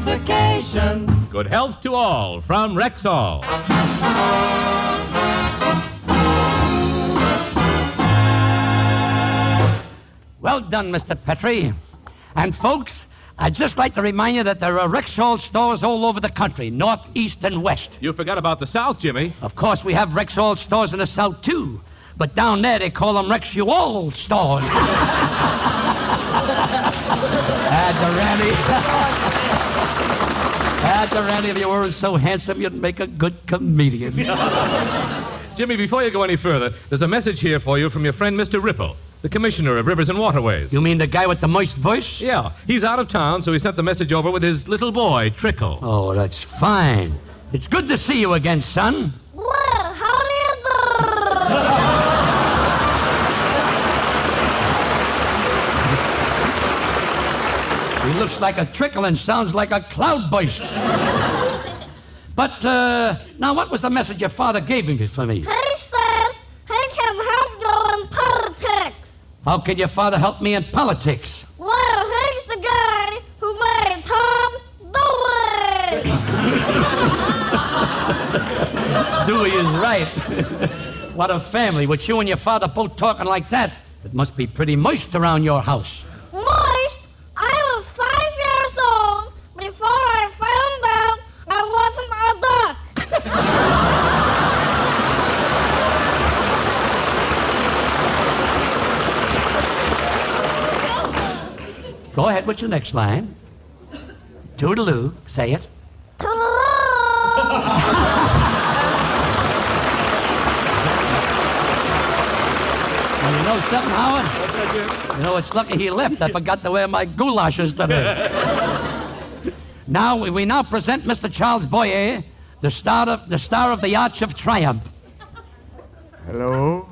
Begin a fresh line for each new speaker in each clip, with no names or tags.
gratification.
Good health to all from Rexall.
Well done, Mr. Petrie. And folks, I'd just like to remind you that there are Rexall stores all over the country, north, east, and west.
You forgot about the South, Jimmy.
Of course, we have Rexall stores in the south, too. But down there, they call them Rexall stores. Randy, if you weren't so handsome, you'd make a good comedian.
Jimmy, before you go any further, there's a message here for you from your friend, Mr. Ripple, the Commissioner of Rivers and Waterways.
You mean the guy with the moist voice?
Yeah, he's out of town, so he sent the message over with his little boy, Trickle.
Oh, that's fine. It's good to see you again, son.
Well, how do you do?
He looks like a trickle and sounds like a cloudburst. But, now what was the message your father gave me for me?
He says he can help you in politics.
How can your father help me in politics?
Well, he's the guy who made Tom Dewey.
Dewey is right. What a family. With you and your father both talking like that, it must be pretty moist around your house.
Moist? I was 5 years old before I found out I wasn't a duck.
Go ahead with your next line. Toodaloo. Say it. Well, you know something, Howard? You know, it's lucky he left. I forgot to wear my goulashes today. Now, we now present Mr. Charles Boyer, the star of the Arch of Triumph.
Hello?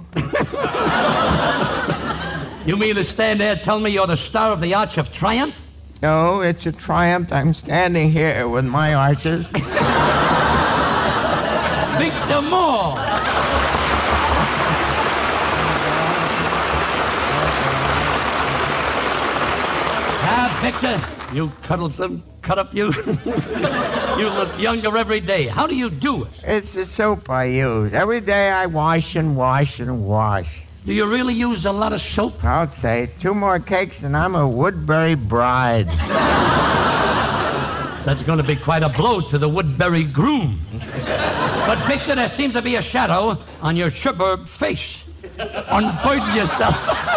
You mean to stand there and tell me you're the star of the Arch of Triumph?
No, it's a triumph. I'm standing here with my arches.
Victor Moore! Victor, you cuddlesome cut-up you. You look younger every day. How do you do it?
It's the soap I use. Every day I wash and wash and wash.
Do you really use a lot of soap?
I'll say 2 more cakes and I'm a Woodbury bride.
That's going to be quite a blow to the Woodbury groom. But, Victor, there seems to be a shadow on your suburb face. Unburden yourself.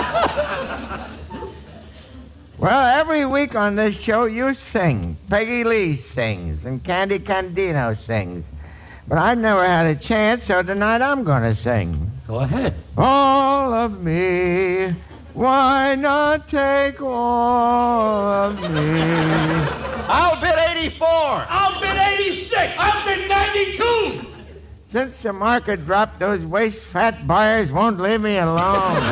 Well, every week on this show you sing. Peggy Lee sings and Candy Candino sings. But I've never had a chance, so tonight I'm going to sing.
Go ahead.
All of me, why not take all of me?
I'll bid 84.
I'll bid 86. I'll bid 92.
Since the market dropped, those waist-fat buyers won't leave me alone.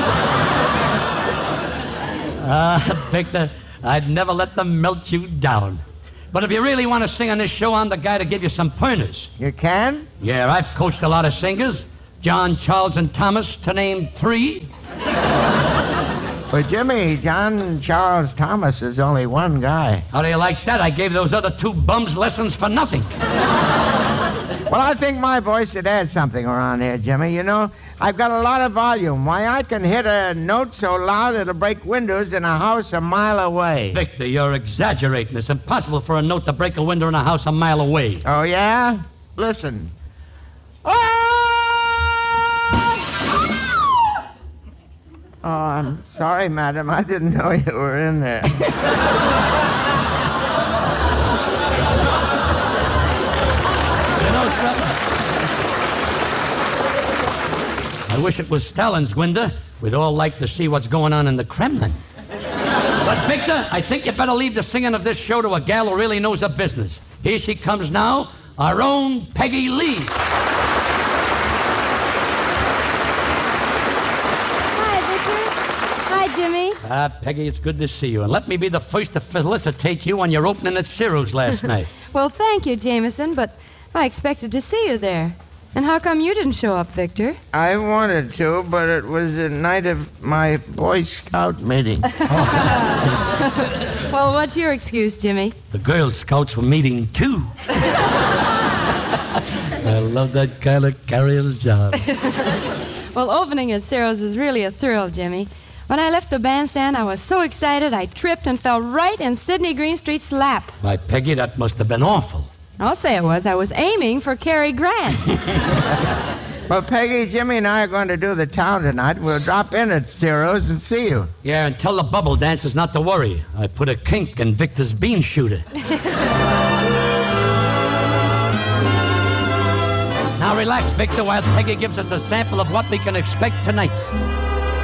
Victor, I'd never let them melt you down. But if you really want to sing on this show, I'm the guy to give you some pointers.
You can?
Yeah, I've coached a lot of singers. John, Charles, and Thomas, to name 3.
Well, Jimmy, John Charles Thomas is only one guy.
How do you like that? I gave those other 2 bums lessons for nothing.
Well, I think my voice would add something around here, Jimmy. You know, I've got a lot of volume. Why, I can hit a note so loud it'll break windows in a house a mile away.
Victor, you're exaggerating. It's impossible for a note to break a window in a house a mile away.
Oh, yeah? Listen. Oh, I'm sorry, madam. I didn't know you were in there.
I wish it was Stalin's window. We'd all like to see what's going on in the Kremlin. But, Victor, I think you better leave the singing of this show to a gal who really knows her business. Here she comes now, our own Peggy Lee.
Hi, Victor. Hi, Jimmy.
Peggy, it's good to see you. And let me be the first to felicitate you on your opening at Ciro's last night.
Well, thank you, Jameson, but I expected to see you there. And how come you didn't show up, Victor?
I wanted to, but it was the night of my Boy Scout meeting.
Well, what's your excuse, Jimmy?
The Girl Scouts were meeting too. I love that kind of carrier job.
Well, opening at Ciro's is really a thrill, Jimmy. When I left the bandstand, I was so excited I tripped and fell right in Sidney Greenstreet's lap.
Why, Peggy, that must have been awful.
I'll say it was. I was aiming for Cary Grant.
Well, Peggy, Jimmy and I are going to do the town tonight. We'll drop in at Ciro's and see you.
Yeah, and tell the bubble dancers not to worry. I put a kink in Victor's bean shooter. Now relax, Victor, while Peggy gives us a sample of what we can expect tonight.